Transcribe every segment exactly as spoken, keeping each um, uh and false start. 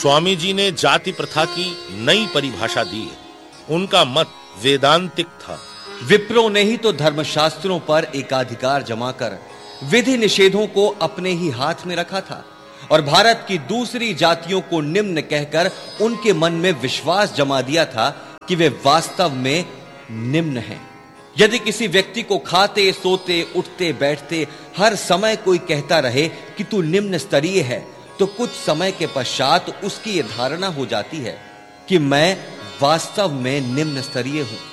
स्वामी जी ने जाति प्रथा की नई परिभाषा दी है। उनका मत वेदांतिक था। विप्रों ने ही तो धर्मशास्त्रों पर एकाधिकार जमाकर विधि निषेधों को अपने ही हाथ में रखा था और भारत की दूसरी जातियों को निम्न कहकर उनके मन में विश्वास जमा दिया था कि वे वास्तव में निम्न हैं। यदि किसी व्यक्ति को खाते, सोते, उठते, बैठते हर समय कोई कहता रहे कि तू निम्न स्तरीय है, तो कुछ समय के पश्चात उसकी यह धारणा हो जाती है कि मैं वास्तव में निम्न स्तरीय हूं।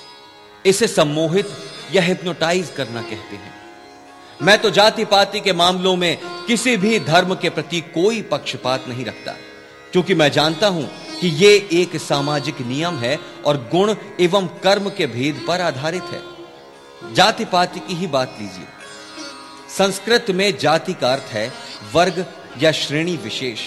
इसे सम्मोहित या हिप्नोटाइज करना कहते हैं। मैं तो जाति पाति के मामलों में किसी भी धर्म के प्रति कोई पक्षपात नहीं रखता, क्योंकि मैं जानता हूं कि यह एक सामाजिक नियम है और गुण एवं कर्म के भेद पर आधारित है। जाति पाति की ही बात लीजिए। संस्कृत में जाति का अर्थ है वर्ग या श्रेणी विशेष।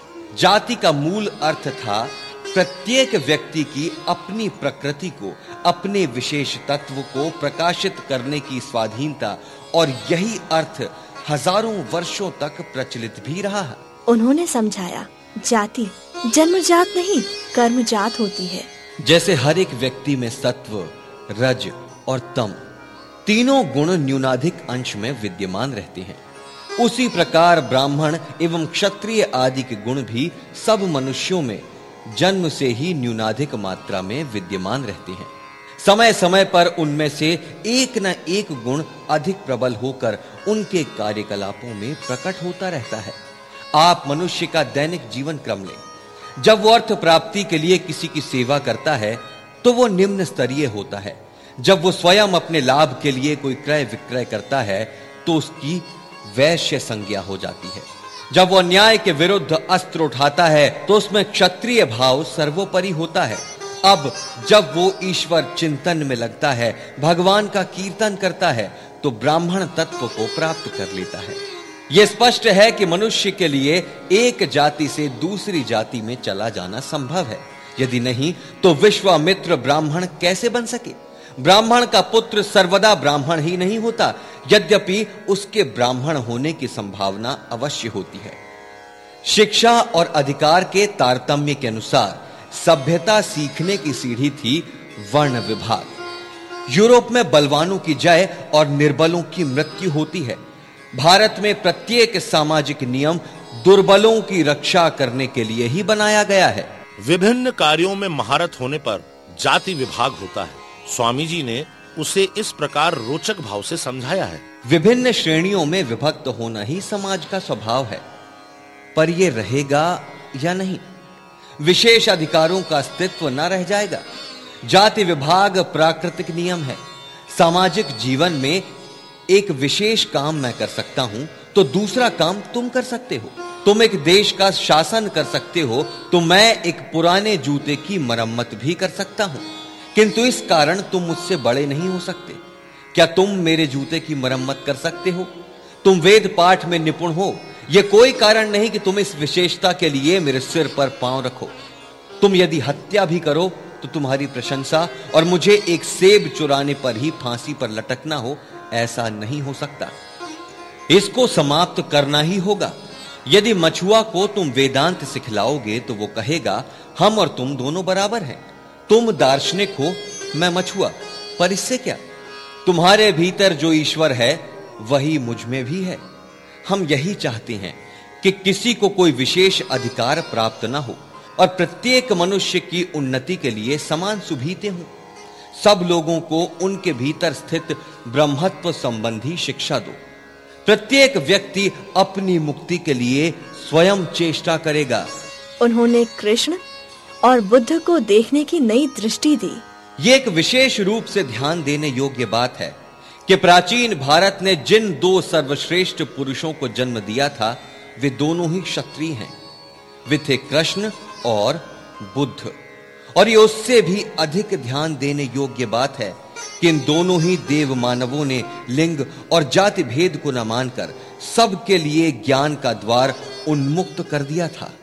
जाति का मूल अर्थ था प्रत्येक व्यक्ति की अपनी प्रकृति को, अपने विशेष तत्व को प्रकाशित करने की स्वाधीनता, और यही अर्थ हजारों वर्षों तक प्रचलित भी रहा है। उन्होंने समझाया, जाति जन्मजात नहीं, कर्मजात होती है। जैसे हर एक व्यक्ति में सत्व, रज और तम तीनों गुण न्यूनाधिक अंश में विद्यमान रहते हैं, उसी प्रकार ब्राह्मण एवं क्षत्रिय आदि के गुण भी सब मनुष्यों में जन्म से ही न्यूनाधिक मात्रा में विद्यमान रहते हैं। समय समय पर उनमें से एक न एक गुण अधिक प्रबल होकर उनके कार्यकलापों में प्रकट होता रहता है। आप मनुष्य का दैनिक जीवन क्रम लें। जब वो अर्थ प्राप्ति के लिए किसी की सेवा करता है तो वो निम्न स्तरीय होता है। जब वो स्वयं अपने लाभ के लिए कोई क्रय विक्रय करता है तो उसकी वैश्य संज्ञा हो जाती है। जब वो अन्याय के विरुद्ध अस्त्र उठाता है तो उसमें क्षत्रिय भाव सर्वोपरि होता है। अब जब वो ईश्वर चिंतन में लगता है, भगवान का कीर्तन करता है, तो ब्राह्मण तत्व को प्राप्त कर लेता है। यह स्पष्ट है कि मनुष्य के लिए एक जाति से दूसरी जाति में चला जाना संभव है। यदि नहीं तो विश्वामित्र ब्राह्मण कैसे बन सके? ब्राह्मण का पुत्र सर्वदा ब्राह्मण ही नहीं होता, यद्यपि उसके ब्राह्मण होने की संभावना अवश्य होती है। शिक्षा और अधिकार के तारतम्य के अनुसार सभ्यता सीखने की सीढ़ी थी वर्ण विभाग। यूरोप में बलवानों की जय और निर्बलों की मृत्यु होती है। भारत में प्रत्येक सामाजिक नियम दुर्बलों की रक्षा करने के लिए ही बनाया गया है। विभिन्न कार्यों में महारत होने पर जाति विभाग होता है। स्वामी जी ने उसे इस प्रकार रोचक भाव से समझाया है। विभिन्न श्रेणियों में विभक्त होना ही समाज का स्वभाव है, पर यह रहेगा या नहीं? विशेष अधिकारों का अस्तित्व न रह जाएगा। जाति विभाग प्राकृतिक नियम है। सामाजिक जीवन में एक विशेष काम मैं कर सकता हूं तो दूसरा काम तुम कर सकते हो। तुम एक देश का शासन कर सकते हो तो मैं एक पुराने जूते की मरम्मत भी कर सकता हूं, किंतु इस कारण तुम मुझसे बड़े नहीं हो सकते। क्या तुम मेरे जूते की मरम्मत कर सकते हो? तुम वेद पाठ में निपुण हो, यह कोई कारण नहीं कि तुम इस विशेषता के लिए मेरे सिर पर पांव रखो। तुम यदि हत्या भी करो तो तुम्हारी प्रशंसा और मुझे एक सेब चुराने पर ही फांसी पर लटकना हो, ऐसा नहीं हो सकता। इसको समाप्त करना ही होगा। यदि मछुआ को तुम वेदांत सिखलाओगे तो वो कहेगा हम और तुम दोनों बराबर हैं। तुम दार्शनिक हो, मैं मछुआ, पर इससे क्या? तुम्हारे भीतर जो ईश्वर है वही मुझ में भी है। हम यही चाहते हैं कि किसी को कोई विशेष अधिकार प्राप्त ना हो और प्रत्येक मनुष्य की उन्नति के लिए समान सुविधाएं हों। सब लोगों को उनके भीतर स्थित ब्रह्मत्व संबंधी शिक्षा दो। प्रत्येक व्यक्ति अपनी मुक्ति के लिए स्वयं चेष्टा करेगा। उन्होंने कृष्ण और बुद्ध को देखने की नई दृष्टि दी। ये एक विशेष रूप से ध्यान देने योग्य बात है कि प्राचीन भारत ने जिन दो सर्वश्रेष्ठ पुरुषों को जन्म दिया था वे दोनों ही क्षत्रिय हैं। वे थे कृष्ण और बुद्ध। और ये उससे भी अधिक ध्यान देने योग्य बात है कि इन दोनों ही देव मानवों ने लिंग और जाति भेद को न मानकर सबके लिए ज्ञान का द्वार उन्मुक्त कर दिया था।